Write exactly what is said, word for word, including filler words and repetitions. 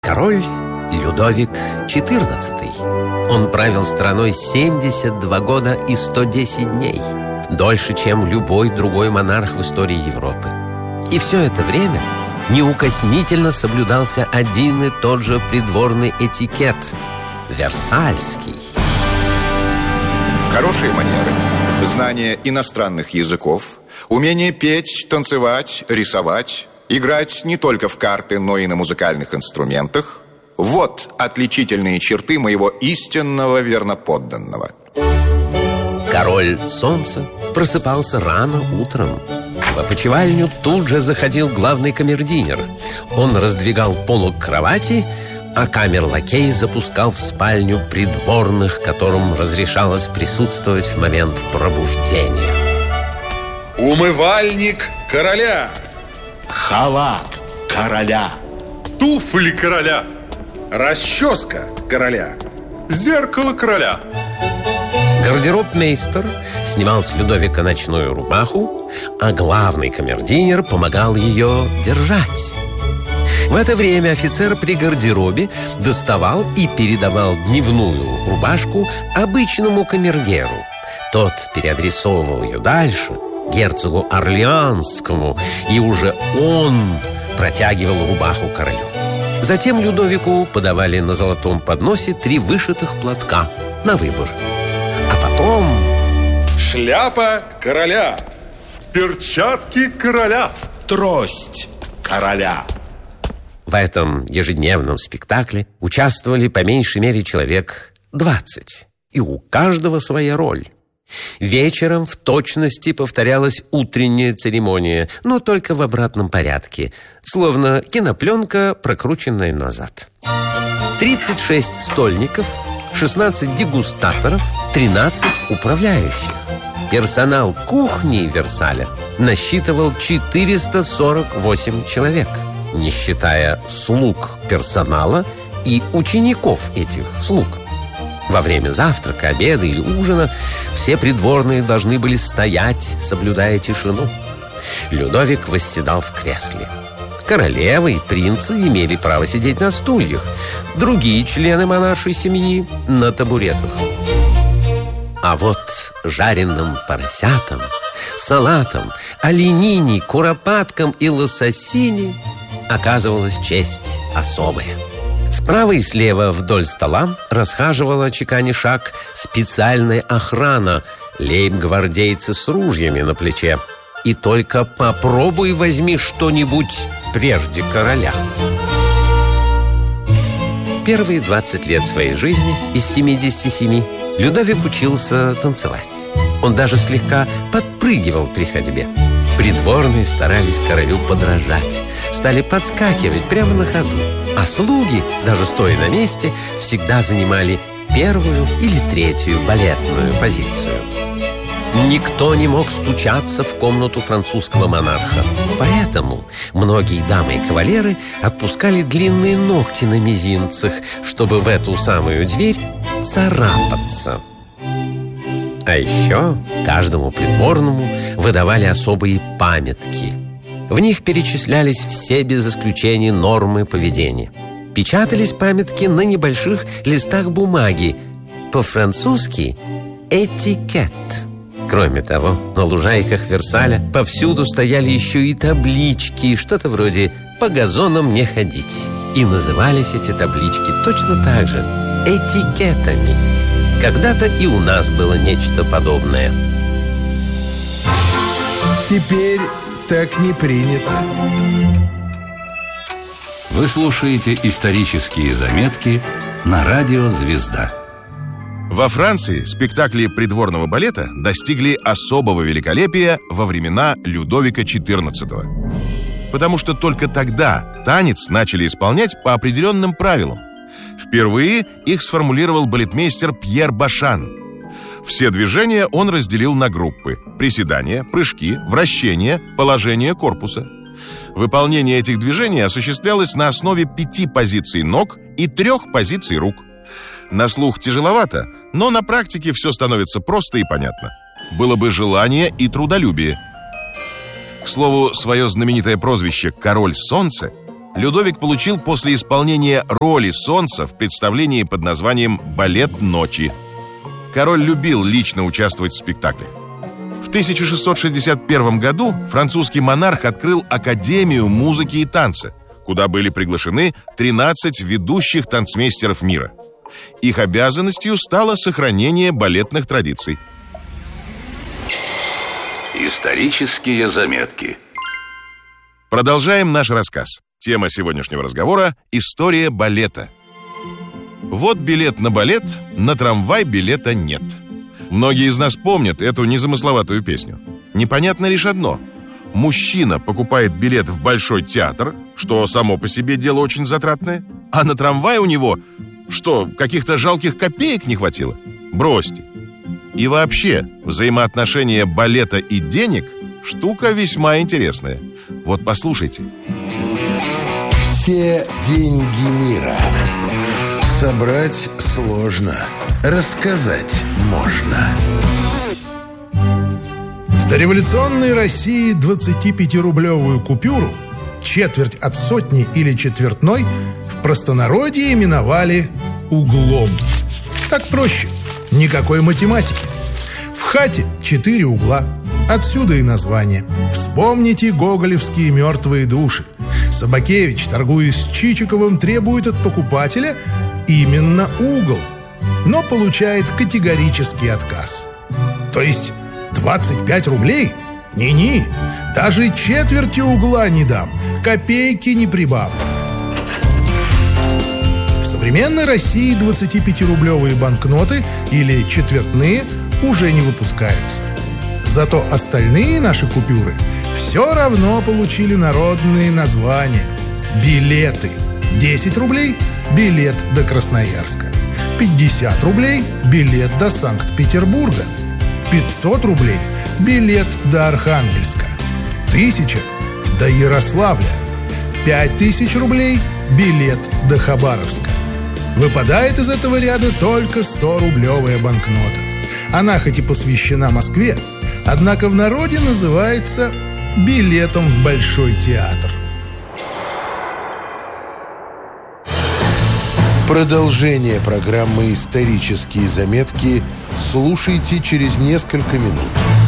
Король Людовик четырнадцатый. Он правил страной семьдесят два года и сто десять дней. Дольше, чем любой другой монарх в истории Европы. И все это время неукоснительно соблюдался один и тот же придворный этикет – Версальский. Хорошие манеры, знание иностранных языков, умение петь, танцевать, рисовать, играть не только в карты, но и на музыкальных инструментах – вот отличительные черты моего истинного верноподданного. Король Солнца просыпался рано утром. В опочивальню тут же заходил главный камердинер. Он раздвигал полог кровати, а камер-лакей запускал в спальню придворных, которым разрешалось присутствовать в момент пробуждения. Умывальник короля, халат короля, туфли короля, расческа короля, зеркало короля. Гардеробмейстер снимал с Людовика ночную рубаху, а главный камердинер помогал ее держать. В это время офицер при гардеробе доставал и передавал дневную рубашку обычному камердинеру. Тот переадресовывал ее дальше герцогу Орлеанскому, и уже он протягивал рубаху королю. Затем Людовику подавали на золотом подносе три вышитых платка на выбор. А потом... шляпа короля, перчатки короля, трость короля. В этом ежедневном спектакле участвовали по меньшей мере человек двадцать. И у каждого своя роль. Вечером в точности повторялась утренняя церемония, но только в обратном порядке, словно кинопленка, прокрученная назад. тридцать шесть стольников, шестнадцать дегустаторов, тринадцать управляющих. Персонал кухни Версаля насчитывал четыреста сорок восемь человек, не считая слуг персонала и учеников этих слуг. Во время завтрака, обеда или ужина все придворные должны были стоять, соблюдая тишину. Людовик восседал в кресле. Королевы и принцы имели право сидеть на стульях, другие члены монаршей семьи – на табуретах. А вот жареным поросятам, салатам, оленине, куропаткам и лососине оказывалась честь особая. Справа и слева вдоль стола расхаживала, чеканя шаг, специальная охрана, лейб-гвардейцы с ружьями на плече. И только попробуй возьми что-нибудь прежде короля. Первые двадцать лет своей жизни из семидесяти семи Людовик учился танцевать. Он даже слегка подпрыгивал при ходьбе. Придворные старались королю подражать, стали подскакивать прямо на ходу. А слуги, даже стоя на месте, всегда занимали первую или третью балетную позицию. Никто не мог стучаться в комнату французского монарха. Поэтому многие дамы и кавалеры отпускали длинные ногти на мизинцах, чтобы в эту самую дверь царапаться. А еще каждому придворному выдавали особые памятки. В них перечислялись все без исключения нормы поведения. Печатались памятки на небольших листах бумаги. По-французски «этикет». Кроме того, на лужайках Версаля повсюду стояли еще и таблички, что-то вроде «по газонам не ходить». И назывались эти таблички точно так же – этикетами. Когда-то и у нас было нечто подобное. Теперь так не принято. Вы слушаете исторические заметки на радио «Звезда». Во Франции спектакли придворного балета достигли особого великолепия во времена Людовика четырнадцатого. Потому что только тогда танец начали исполнять по определенным правилам. Впервые их сформулировал балетмейстер Пьер Башан. Все движения он разделил на группы: приседания, прыжки, вращения, положение корпуса. Выполнение этих движений осуществлялось на основе пяти позиций ног и трех позиций рук. На слух тяжеловато, но на практике все становится просто и понятно. Было бы желание и трудолюбие. К слову, свое знаменитое прозвище «Король Солнца» Людовик получил после исполнения роли солнца в представлении под названием «Балет ночи». Король любил лично участвовать в спектакле. В тысяча шестьсот шестьдесят первом году французский монарх открыл Академию музыки и танца, куда были приглашены тринадцать ведущих танцмейстеров мира. Их обязанностью стало сохранение балетных традиций. Исторические заметки. Продолжаем наш рассказ. Тема сегодняшнего разговора – история балета. Вот билет на балет, на трамвай билета нет. Многие из нас помнят эту незамысловатую песню. Непонятно лишь одно. Мужчина покупает билет в Большой театр, что само по себе дело очень затратное, а на трамвай у него, что, каких-то жалких копеек не хватило? Бросьте. И вообще, взаимоотношения балета и денег – штука весьма интересная. Вот послушайте. Все деньги мира собрать сложно, рассказать можно. В дореволюционной России двадцатипятирублевую купюру, четверть от сотни или четвертной, в простонародье именовали углом. Так проще, никакой математики. В хате четыре угла, отсюда и название. Вспомните гоголевские «Мертвые души». Собакевич, торгуясь с Чичиковым, требует от покупателя именно угол, но получает категорический отказ. То есть двадцать пять рублей? Ни-ни, даже четверти угла не дам, копейки не прибавлю. В современной России двадцатипятирублевые банкноты или четвертные уже не выпускаются. Зато остальные наши купюры все равно получили народные названия. Билеты. десять рублей – билет до Красноярска. пятьдесят рублей – билет до Санкт-Петербурга. пятьсот рублей – билет до Архангельска. тысяча – до Ярославля. пять тысяч рублей – билет до Хабаровска. Выпадает из этого ряда только сто-рублевая банкнота. Она хоть и посвящена Москве, однако в народе называется билетом в Большой театр. Продолжение программы «Исторические заметки» слушайте через несколько минут.